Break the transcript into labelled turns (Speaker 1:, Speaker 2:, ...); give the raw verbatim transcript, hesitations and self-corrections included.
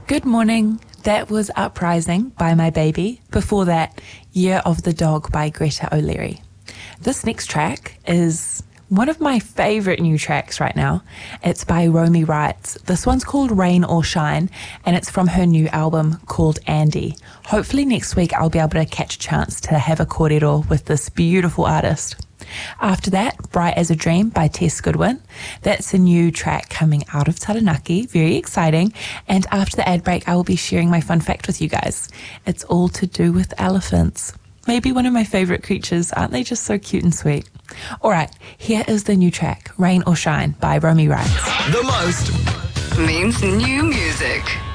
Speaker 1: Good morning. That was Uprising by My Baby. Before that, Year of the Dog by Greta O'Leary. This next track is one of my favourite new tracks right now. It's by Romy Wrights. This one's called Rain or Shine, and it's from her new album called Andy. Hopefully next week I'll be able to catch a chance to have a kōrero with this beautiful artist. After that, Bright as a Dream by Tess Goodwin. That's a new track coming out of Taranaki, very exciting. And after the ad break, I will be sharing my fun fact with you guys. It's all to do with elephants. Maybe one of my favourite creatures. Aren't they just so cute and sweet? Alright, here is the new track, Rain or Shine by Romy Wrights.
Speaker 2: The most
Speaker 3: means new music.